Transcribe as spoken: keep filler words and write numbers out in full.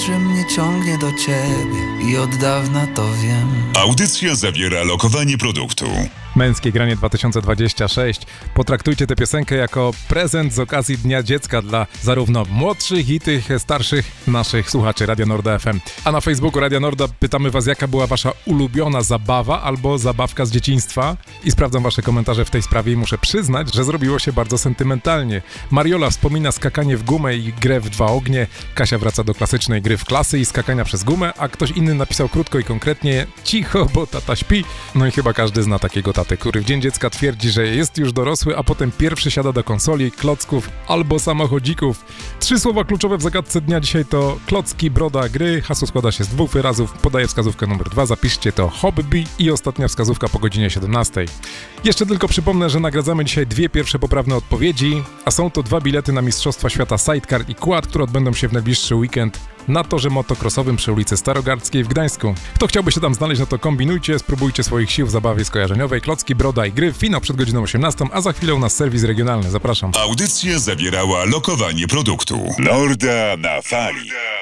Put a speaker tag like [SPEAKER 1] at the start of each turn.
[SPEAKER 1] że mnie ciągnie do ciebie i od dawna to wiem.
[SPEAKER 2] Audycja zawiera lokowanie produktu.
[SPEAKER 3] Męskie granie dwa tysiące dwadzieścia sześć. Potraktujcie tę piosenkę jako prezent z okazji Dnia Dziecka dla zarówno młodszych i tych starszych naszych słuchaczy Radia Norda F M. A na Facebooku Radia Norda pytamy was, jaka była wasza ulubiona zabawa albo zabawka z dzieciństwa. I sprawdzam wasze komentarze w tej sprawie i muszę przyznać, że zrobiło się bardzo sentymentalnie. Mariola wspomina skakanie w gumę i grę w dwa ognie. Kasia wraca do klasycznej gry w klasy i skakania przez gumę, a ktoś inny napisał krótko i konkretnie: cicho, bo tata śpi. No i chyba każdy zna takiego tatę, który w Dzień Dziecka twierdzi, że jest już dorosły, a potem pierwszy siada do konsoli, klocków albo samochodzików. Trzy słowa kluczowe w zagadce dnia dzisiaj to klocki, broda, gry. Hasło składa się z dwóch wyrazów. Podaję wskazówkę numer dwa, zapiszcie to hobby i ostatnia wskazówka po godzinie siedemnastej. Jeszcze tylko przypomnę, że nagradzamy dzisiaj dwie pierwsze poprawne odpowiedzi, a są to dwa bilety na Mistrzostwa Świata Sidecar i Quad, które odbędą się w najbliższy weekend na torze motocrossowym przy ulicy Starogardzkiej w Gdańsku. Kto chciałby się tam znaleźć, no to kombinujcie, spróbujcie swoich sił w zabawie skojarzeniowej. Klocki, broda i gry. Finał przed godziną osiemnastą, a za chwilę u nas serwis regionalny. Zapraszam.
[SPEAKER 2] Audycja zawierała lokowanie produktu. Norda na fali.